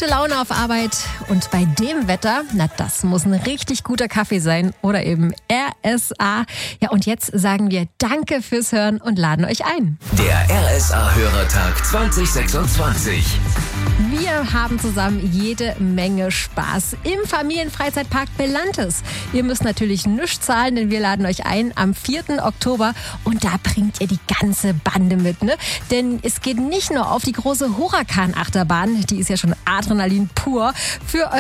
Gute Laune auf Arbeit und bei dem Wetter, na das muss ein richtig guter Kaffee sein oder eben RSA. Ja, und jetzt sagen wir Danke fürs Hören und laden euch ein. Der RSA-Hörertag 2026. Wir haben zusammen jede Menge Spaß im Familienfreizeitpark Belantes. Ihr müsst natürlich nichts zahlen, denn wir laden euch ein am 4. Oktober und da bringt ihr die ganze Bande mit, ne? Denn es geht nicht nur auf die große Huracan-Achterbahn, die ist ja schon Adrenalin pur, für